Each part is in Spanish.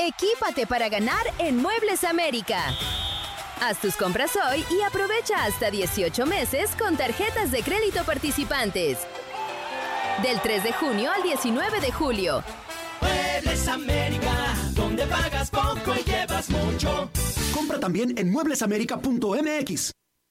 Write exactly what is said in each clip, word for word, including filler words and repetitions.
Equípate para ganar en Muebles América. Haz tus compras hoy y aprovecha hasta dieciocho meses con tarjetas de crédito participantes. Del tres de junio al diecinueve de julio. Muebles América, donde pagas poco y llevas mucho. Compra también en muebles américa punto m x.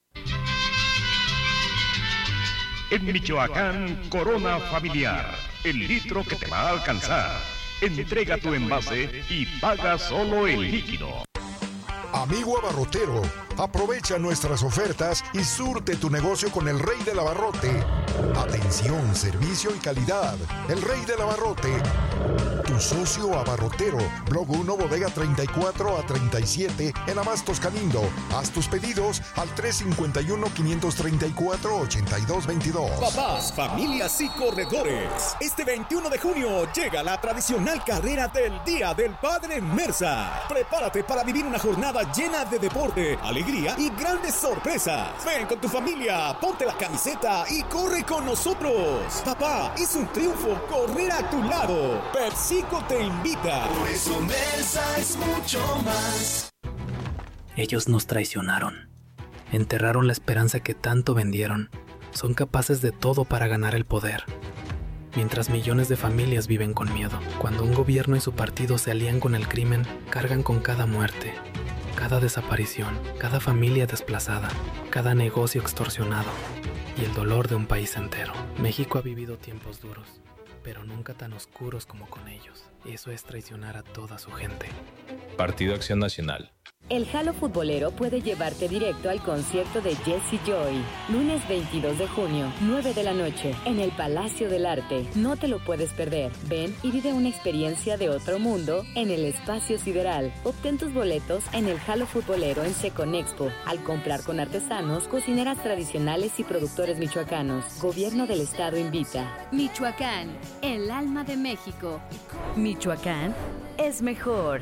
En Michoacán, Corona Familiar, el litro que te va a alcanzar. Entrega tu envase y paga solo el líquido. Amigo abarrotero, aprovecha nuestras ofertas y surte tu negocio con el Rey del Abarrote. Atención, servicio y calidad. El Rey del Abarrote. Tu socio abarrotero. Blog uno, bodega treinta y cuatro a treinta y siete en Abastos Calindo. Haz tus pedidos al tres cinco uno, cinco tres cuatro, ocho dos dos dos. Papás, familias y corredores. Este veintiuno de junio llega la tradicional carrera del Día del Padre en Mersa. Prepárate para vivir una jornada llena de deporte, alegría y grandes sorpresas. Ven con tu familia, ponte la camiseta y corre con nosotros. Papá, es un triunfo correr a tu lado. Persico te invita. Por eso Mersa es mucho más. Ellos nos traicionaron. Enterraron la esperanza que tanto vendieron. Son capaces de todo para ganar el poder. Mientras millones de familias viven con miedo. Cuando un gobierno y su partido se alían con el crimen, cargan con cada muerte, cada desaparición, cada familia desplazada, cada negocio extorsionado y el dolor de un país entero. México ha vivido tiempos duros, pero nunca tan oscuros como con ellos. Eso es traicionar a toda su gente. Partido Acción Nacional. El Jalo Futbolero puede llevarte directo al concierto de Jessie Joy. Lunes veintidós de junio, nueve de la noche, en el Palacio del Arte. No te lo puedes perder. Ven y vive una experiencia de otro mundo en el Espacio Sideral. Obtén tus boletos en el Jalo Futbolero en Seconexpo. Al comprar con artesanos, cocineras tradicionales y productores michoacanos. Gobierno del Estado invita. Michoacán, el alma de México. Michoacán es mejor.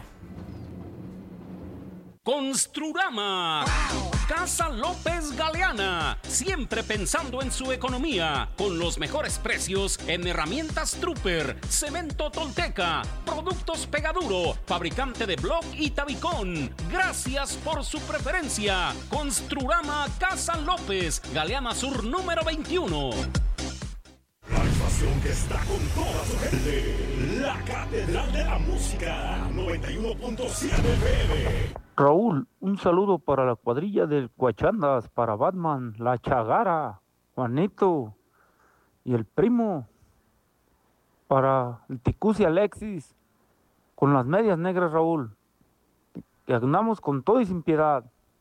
Construrama, Casa López Galeana, siempre pensando en su economía, con los mejores precios en herramientas Trooper, cemento Tolteca, productos Pegaduro, fabricante de bloc y tabicón. Gracias por su preferencia. Construrama Casa López, Galeana Sur número veintiuno. La estación que está con toda su gente, la Catedral de la Música, noventa y uno punto siete F M. Raúl, un saludo para la cuadrilla del Cuachandas, para Batman, la Chagara, Juanito y el primo, para el Ticusi Alexis, con las medias negras, Raúl, que andamos con todo y sin piedad.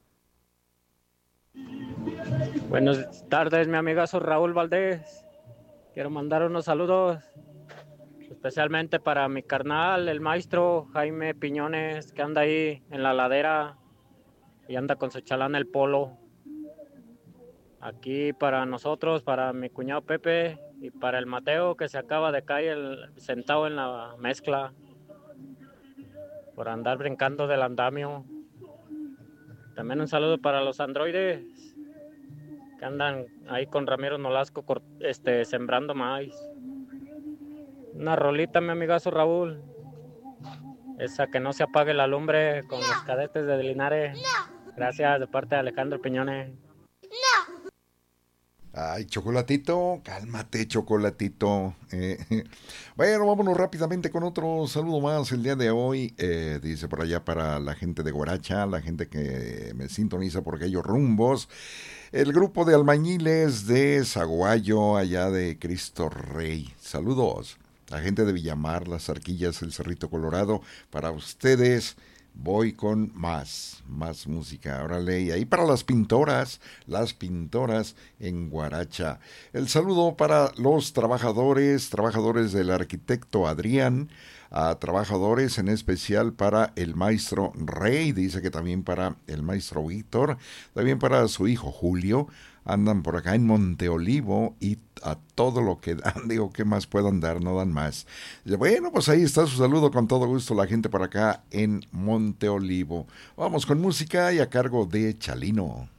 Buenas tardes, mi amigazo Raúl Valdés. Quiero mandar unos saludos especialmente para mi carnal, el maestro Jaime Piñones, que anda ahí en la ladera y anda con su chalán el Polo. Aquí para nosotros, para mi cuñado Pepe y para el Mateo, que se acaba de caer el, sentado en la mezcla por andar brincando del andamio. También un saludo para los androides que andan ahí con Ramiro Nolasco este, sembrando maíz. Una rolita, mi amigazo Raúl. Esa que no se apague la lumbre con no. Los cadetes de Linares. No. Gracias, de parte de Alejandro Piñones. No. Ay, Chocolatito, cálmate, Chocolatito. Eh, bueno, vámonos rápidamente con otro saludo más el día de hoy. Eh, dice por allá para la gente de Guaracha, la gente que me sintoniza por aquellos rumbos. El grupo de albañiles de Zaguayo, allá de Cristo Rey. Saludos. La gente de Villamar, Las Arquillas, el Cerrito Colorado. Para ustedes voy con más, más música. Órale, y ahí para las pintoras, las pintoras en Guaracha. El saludo para los trabajadores, trabajadores del arquitecto Adrián, a trabajadores en especial para el maestro Rey, dice que también para el maestro Víctor, también para su hijo Julio. Andan por acá en Monteolivo y a todo lo que dan, digo, ¿qué más puedan dar? No dan más. Bueno, pues ahí está su saludo con todo gusto la gente por acá en Monteolivo. Vamos con música y a cargo de Chalino.